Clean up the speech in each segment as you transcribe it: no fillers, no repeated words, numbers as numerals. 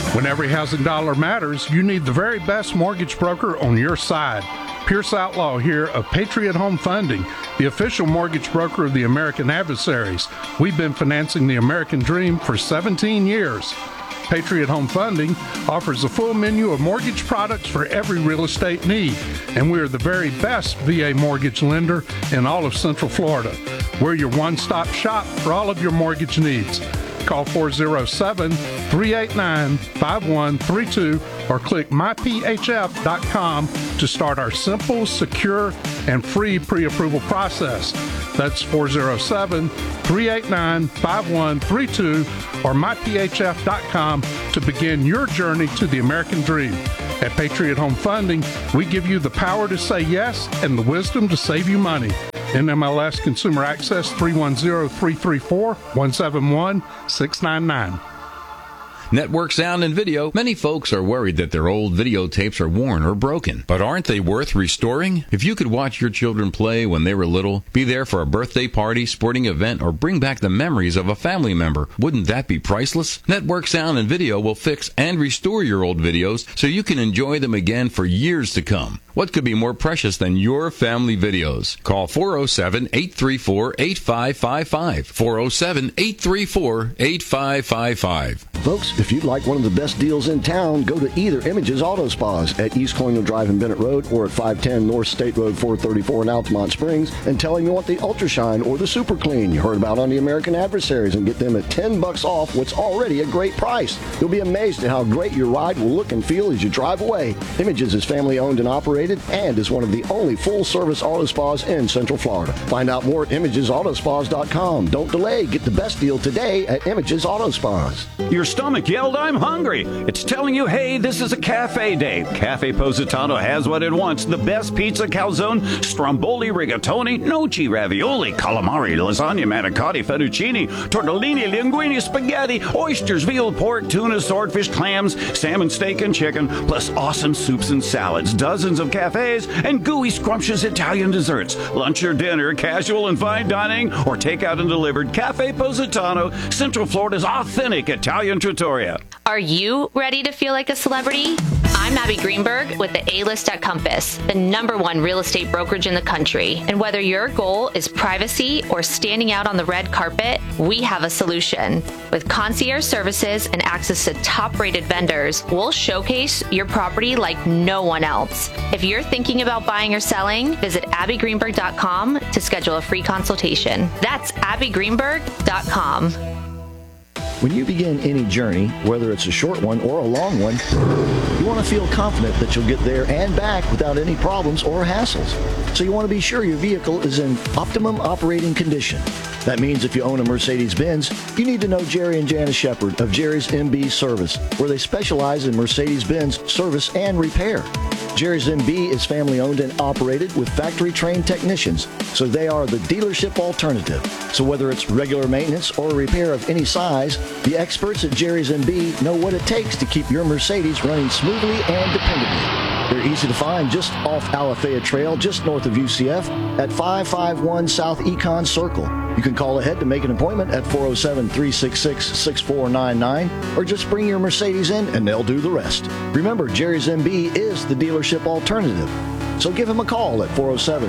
When every housing dollar matters, you need the very best mortgage broker on your side. Pierce Outlaw here of Patriot Home Funding, the official mortgage broker of the American Adversaries. We've been financing the American dream for 17 years. Patriot Home Funding offers a full menu of mortgage products for every real estate need, and we are the very best VA mortgage lender in all of Central Florida. We're your one-stop shop for all of your mortgage needs. Call 407-389-5132 or click myphf.com to start our simple, secure, and free pre-approval process. That's 407-389-5132 or myphf.com to begin your journey to the American dream. At Patriot Home Funding, we give you the power to say yes and the wisdom to save you money. NMLS Consumer Access 310-334-171-699. Network Sound and Video. Many folks are worried that their old videotapes are worn or broken. But aren't they worth restoring? If you could watch your children play when they were little, be there for a birthday party, sporting event, or bring back the memories of a family member, wouldn't that be priceless? Network Sound and Video will fix and restore your old videos so you can enjoy them again for years to come. What could be more precious than your family videos? Call 407-834-8555. 407-834-8555. Folks, if you'd like one of the best deals in town, go to either Images Auto Spas at East Colonial Drive in Bennett Road or at 510 North State Road 434 in Altamont Springs and tell them you want the Ultra Shine or the Super Clean you heard about on the American Adversaries and get them at $10 off what's already a great price. You'll be amazed at how great your ride will look and feel as you drive away. Images is family owned and operated and is one of the only full-service auto spas in Central Florida. Find out more at ImagesAutospas.com. Don't delay. Get the best deal today at Images Auto Spas. Your stomach yelled, "I'm hungry." It's telling you, hey, this is a cafe day. Cafe Positano has what it wants. The best pizza, calzone, stromboli, rigatoni, gnocchi, ravioli, calamari, lasagna, manicotti, fettuccine, tortellini, linguine, spaghetti, oysters, veal, pork, tuna, swordfish, clams, salmon, steak, and chicken, plus awesome soups and salads, dozens of cafes, and gooey, scrumptious Italian desserts. Lunch or dinner, casual and fine dining, or takeout and delivered. Cafe Positano, Central Florida's authentic Italian trattoria. Are you ready to feel like a celebrity? I'm Abby Greenberg with the A-List at Compass, the #1 real estate brokerage in the country. And whether your goal is privacy or standing out on the red carpet, we have a solution. With concierge services and access to top-rated vendors, we'll showcase your property like no one else. If you're thinking about buying or selling, visit abbygreenberg.com to schedule a free consultation. That's abbygreenberg.com. When you begin any journey, whether it's a short one or a long one, you want to feel confident that you'll get there and back without any problems or hassles. So you want to be sure your vehicle is in optimum operating condition. That means if you own a Mercedes-Benz, you need to know Jerry and Janice Shepard of Jerry's MB Service, where they specialize in Mercedes-Benz service and repair. Jerry's MB is family-owned and operated with factory-trained technicians, so they are the dealership alternative. So whether it's regular maintenance or repair of any size, the experts at Jerry's MB know what it takes to keep your Mercedes running smoothly and dependably. They're easy to find just off Alafaya Trail, just north of UCF, at 551 South Econ Circle. You can call ahead to make an appointment at 407-366-6499, or just bring your Mercedes in and they'll do the rest. Remember, Jerry's MB is the dealership alternative. So give him a call at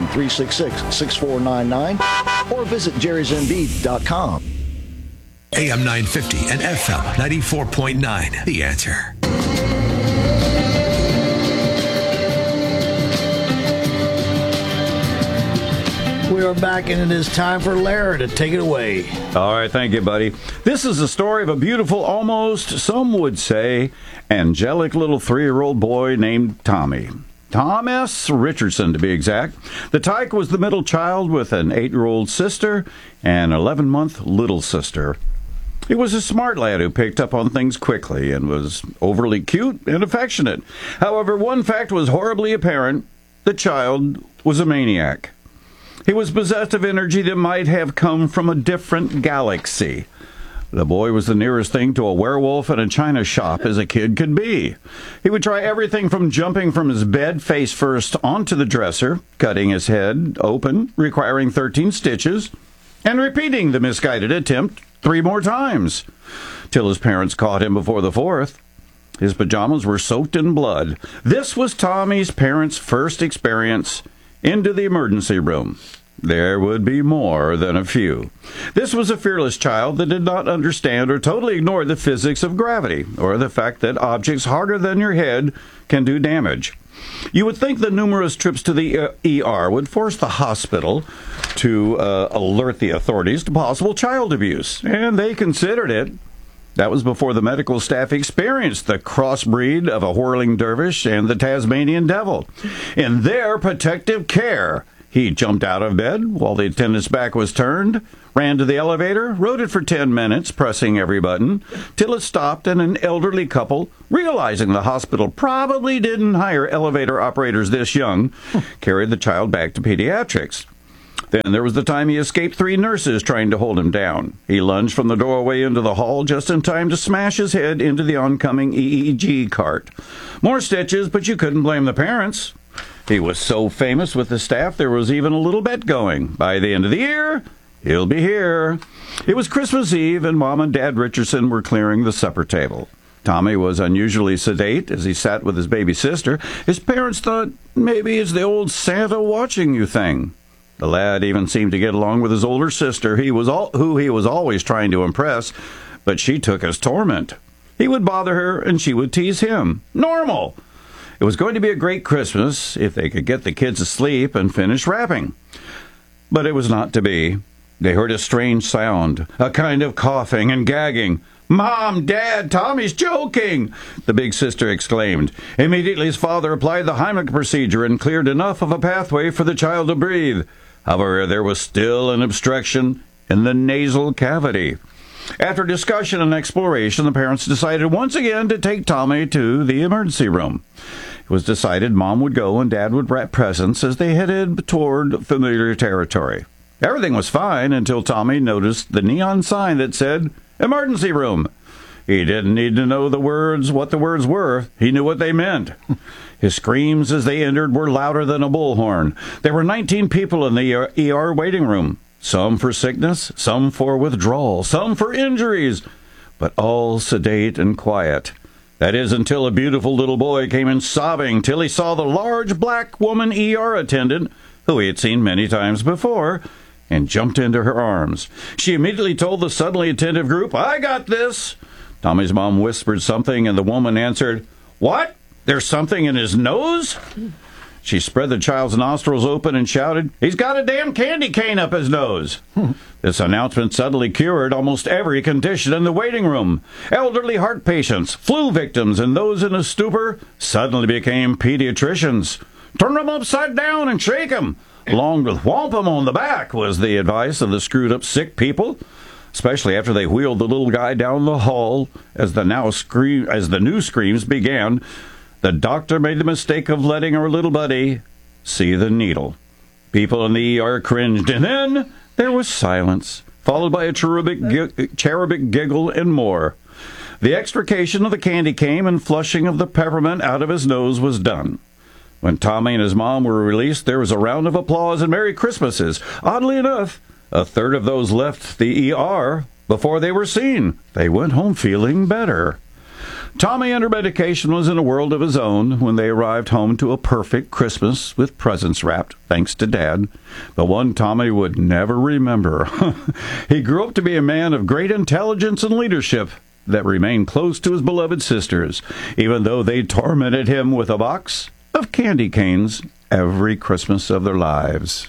407-366-6499 or visit jerrysmb.com. AM 950 and FM 94.9. The Answer. We are back, and it is time for Larry to take it away. All right, thank you, buddy. This is the story of a beautiful, almost, some would say, angelic little 3-year-old boy named Tommy. Thomas Richardson, to be exact. The tyke was the middle child with an 8-year-old sister and an 11-month little sister. He was a smart lad who picked up on things quickly and was overly cute and affectionate. However, one fact was horribly apparent. The child was a maniac. He was possessed of energy that might have come from a different galaxy. The boy was the nearest thing to a werewolf in a china shop as a kid could be. He would try everything from jumping from his bed face first onto the dresser, cutting his head open, requiring 13 stitches, and repeating the misguided attempt 3 more times, till his parents caught him before the 4th. His pajamas were soaked in blood. This was Tommy's parents' first experience into the emergency room. There would be more than a few. This was a fearless child that did not understand or totally ignored the physics of gravity, or the fact that objects harder than your head can do damage. You would think the numerous trips to the ER would force the hospital to alert the authorities to possible child abuse, and they considered it. That was before the medical staff experienced the crossbreed of a whirling dervish and the Tasmanian devil. In their protective care, he jumped out of bed while the attendant's back was turned, ran to the elevator, rode it for 10 minutes, pressing every button, till it stopped and an elderly couple, realizing the hospital probably didn't hire elevator operators this young, carried the child back to pediatrics. Then there was the time he escaped 3 nurses trying to hold him down. He lunged from the doorway into the hall just in time to smash his head into the oncoming EEG cart. More stitches, but you couldn't blame the parents. He was so famous with the staff, there was even a little bet going. By the end of the year, he'll be here. It was Christmas Eve, and Mom and Dad Richardson were clearing the supper table. Tommy was unusually sedate as he sat with his baby sister. His parents thought maybe it's the old Santa watching you thing. The lad even seemed to get along with his older sister, who he was always trying to impress, but she took his torment. He would bother her, and she would tease him. Normal! It was going to be a great Christmas if they could get the kids asleep and finish wrapping. But it was not to be. They heard a strange sound, a kind of coughing and gagging. "Mom, Dad, Tommy's joking!" the big sister exclaimed. Immediately his father applied the Heimlich procedure and cleared enough of a pathway for the child to breathe. However, there was still an obstruction in the nasal cavity. After discussion and exploration, the parents decided once again to take Tommy to the emergency room. It was decided Mom would go and Dad would wrap presents as they headed toward familiar territory. Everything was fine until Tommy noticed the neon sign that said, "Emergency Room." He didn't need to know what the words were. He knew what they meant. His screams as they entered were louder than a bullhorn. There were 19 people in the ER waiting room. Some for sickness, some for withdrawal, some for injuries, but all sedate and quiet. That is, until a beautiful little boy came in sobbing till he saw the large black woman ER attendant, who he had seen many times before, and jumped into her arms. She immediately told the suddenly attentive group, "I got this." Tommy's mom whispered something, and the woman answered, "What? There's something in his nose?" She spread the child's nostrils open and shouted, "He's got a damn candy cane up his nose." This announcement suddenly cured almost every condition in the waiting room. Elderly heart patients, flu victims, and those in a stupor suddenly became pediatricians. "Turn them upside down and shake them, along with whomp them on the back," was the advice of the screwed-up sick people, especially after they wheeled the little guy down the hall as the new screams began. The doctor made the mistake of letting our little buddy see the needle. People in the ER cringed, and then there was silence, followed by a cherubic giggle and more. The extrication of the candy cane and flushing of the peppermint out of his nose was done. When Tommy and his mom were released, there was a round of applause and Merry Christmases. Oddly enough, a third of those left the ER before they were seen. They went home feeling better. Tommy, under medication, was in a world of his own when they arrived home to a perfect Christmas with presents wrapped, thanks to Dad, the one Tommy would never remember. He grew up to be a man of great intelligence and leadership that remained close to his beloved sisters, even though they tormented him with a box of candy canes every Christmas of their lives.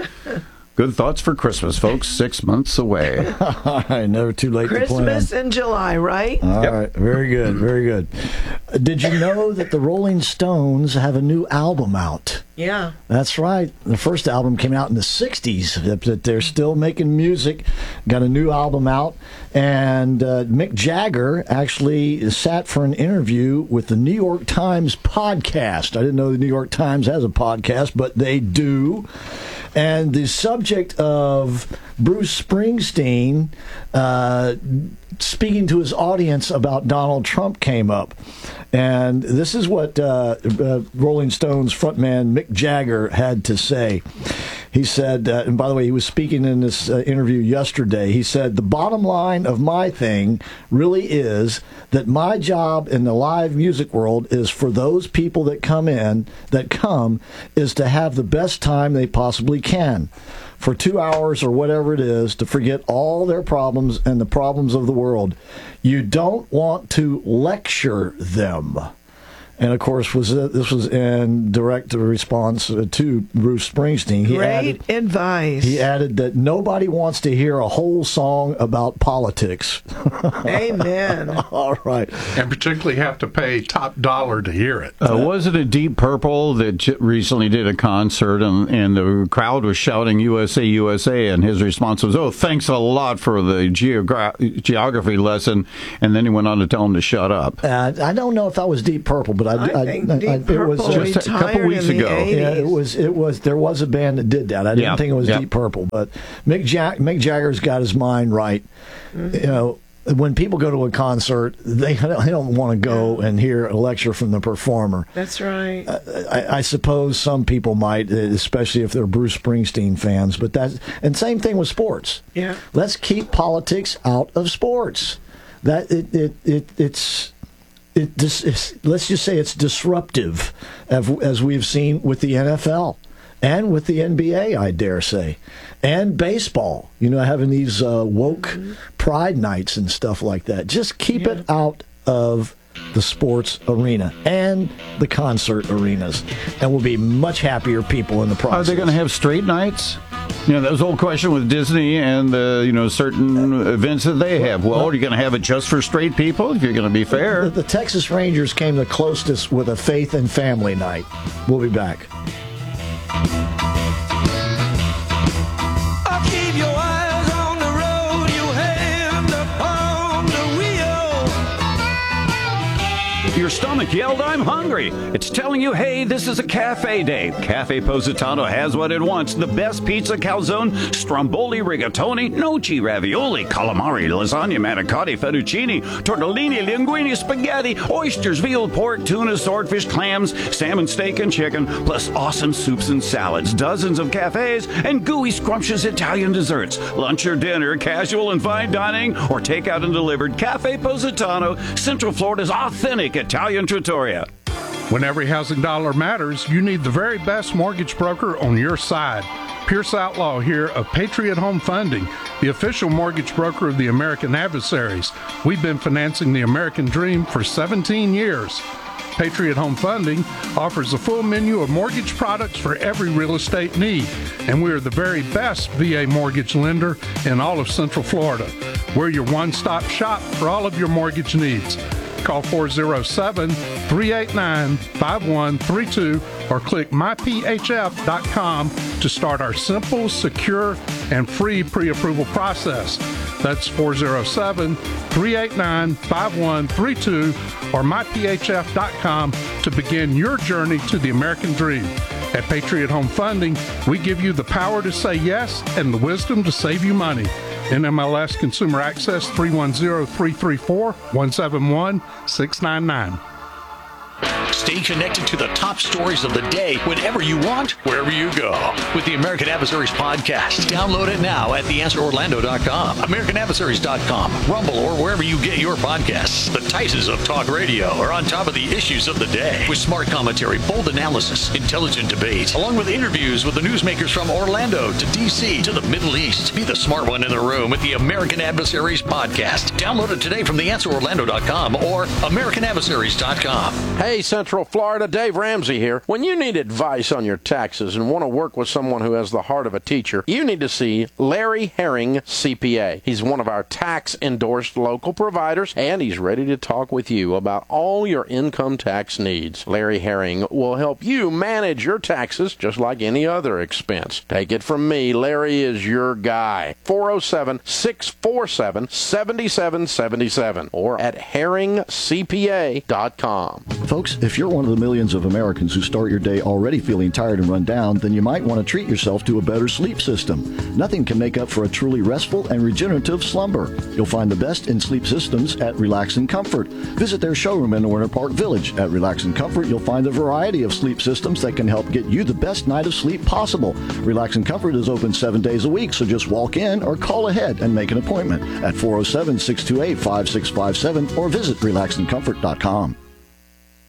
Good thoughts for Christmas, folks. 6 months away. Never too late to plan. Christmas in July, right? All right. Very good. Very good. Did you know that the Rolling Stones have a new album out? Yeah. That's right. The first album came out in the 60s. That they're still making music. Got a new album out. And Mick Jagger actually sat for an interview with the New York Times podcast. I didn't know the New York Times has a podcast, but they do. And the subject of Bruce Springsteen speaking to his audience about Donald Trump came up. And this is what Rolling Stones frontman Mick Jagger had to say. He said, and by the way, he was speaking in this interview yesterday. He said, the bottom line of my thing really is that my job in the live music world is for those people that come, is to have the best time they possibly can. For 2 hours or whatever it is, to forget all their problems and the problems of the world. You don't want to lecture them. And, of course, this was in direct response to Bruce Springsteen. Great advice. He added that nobody wants to hear a whole song about politics. Amen. All right. And particularly have to pay top dollar to hear it. Wasn't it Deep Purple that recently did a concert and the crowd was shouting USA, USA, and his response was, oh, thanks a lot for the geography lesson, and then he went on to tell him to shut up. I don't know if that was Deep Purple, but I think Deep Purple just a couple weeks ago. Yeah, it was. There was a band that did that. I didn't think it was Deep Purple, but Mick Jagger's got his mind right. Mm-hmm. You know, when people go to a concert, they don't want to go and hear a lecture from the performer. That's right. I suppose some people might, especially if they're Bruce Springsteen fans. But and same thing with sports. Yeah. Let's keep politics out of sports. Let's just say it's disruptive, as we've seen with the NFL and with the NBA, I dare say, and baseball. You know, having these woke pride nights and stuff like that. Just keep it out of the sports arena and the concert arenas, and we'll be much happier people in the process. Are they going to have straight nights? You know, that was the whole question with Disney and certain events that they have. Well, are you going to have it just for straight people if you're going to be fair? The Texas Rangers came the closest with a faith and family night. We'll be back. Your stomach yelled, I'm hungry. It's telling you, hey, this is a cafe day. Cafe Positano has what it wants. The best pizza, calzone, stromboli, rigatoni, noci, ravioli, calamari, lasagna, manicotti, fettuccine, tortellini, linguine, spaghetti, oysters, veal, pork, tuna, swordfish, clams, salmon, steak, and chicken, plus awesome soups and salads, dozens of cafes, and gooey, scrumptious Italian desserts. Lunch or dinner, casual and fine dining, or takeout and delivered. Cafe Positano, Central Florida's authentic Italian trattoria. When every housing dollar matters, you need the very best mortgage broker on your side. Pierce Outlaw here of Patriot Home Funding, the official mortgage broker of the American Adversaries. We've been financing the American dream for 17 years. Patriot Home Funding offers a full menu of mortgage products for every real estate need, and we are the very best VA mortgage lender in all of Central Florida. We're your one-stop shop for all of your mortgage needs. Call 407-389-5132 or click myphf.com to start our simple, secure, and free pre-approval process. That's 407-389-5132 or myphf.com to begin your journey to the American dream. At Patriot Home Funding, we give you the power to say yes and the wisdom to save you money. NMLS Consumer Access 310-334-171-699. Stay connected to the top stories of the day whenever you want, wherever you go. With the American Adversaries podcast. Download it now at theanswerorlando.com, americanadversaries.com, Rumble, or wherever you get your podcasts. The Titans of talk radio are on top of the issues of the day with smart commentary, bold analysis, intelligent debate, along with interviews with the newsmakers from Orlando to D.C. to the Middle East. Be the smart one in the room with the American Adversaries podcast. Download it today from theanswerorlando.com or americanadversaries.com. Hey, Central Florida, Dave Ramsey here. When you need advice on your taxes and want to work with someone who has the heart of a teacher, you need to see Larry Herring, CPA. He's one of our tax-endorsed local providers, and he's ready to talk with you about all your income tax needs. Larry Herring will help you manage your taxes just like any other expense. Take it from me, Larry is your guy. 407-647-7777 or at herringcpa.com. Folks, if you're one of the millions of Americans who start your day already feeling tired and run down, then you might want to treat yourself to a better sleep system. Nothing can make up for a truly restful and regenerative slumber. You'll find the best in sleep systems at Relax and Comfort. Visit their showroom in Winter Park Village. At Relax and Comfort, you'll find a variety of sleep systems that can help get you the best night of sleep possible. Relax and Comfort is open 7 days a week, so just walk in or call ahead and make an appointment at 407-628-5657 or visit relaxandcomfort.com.